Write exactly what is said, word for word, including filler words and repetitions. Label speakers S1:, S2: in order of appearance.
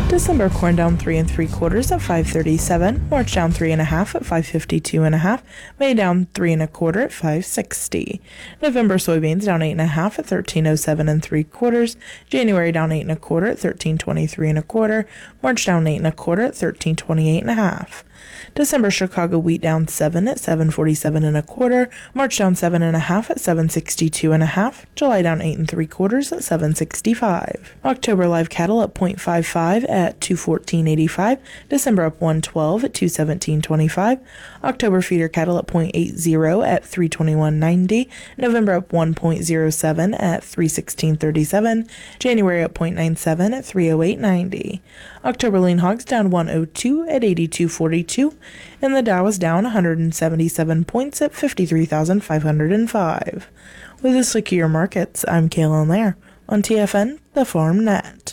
S1: December corn down three and three quarters at five thirty-seven. March down three and a half at five fifty-two and a half. May down three and a quarter at five sixty. November soybeans down eight and a half at thirteen oh seven and three quarters. January down eight and a quarter at thirteen twenty-three and a quarter. March down eight and a quarter at thirteen twenty-eight and a half. December Chicago wheat down seven at seven forty-seven and a quarter. March down seven and a half at seven sixty-two and a half. July down eight and three quarters at seven sixty-five. October live cattle up point five five at two fourteen eighty-five. December up one twelve at two seventeen twenty-five. October feeder cattle up point eight zero at three twenty-one ninety. November up one point zero seven at three sixteen thirty-seven. January up point nine seven at three oh eight ninety. October lean hogs down one oh two at eighty-two forty-two, and the Dow is down one hundred seventy-seven points at fifty-three thousand five hundred five. With this look at your markets, I'm Kaylin Lair on T F N, the Farm Net.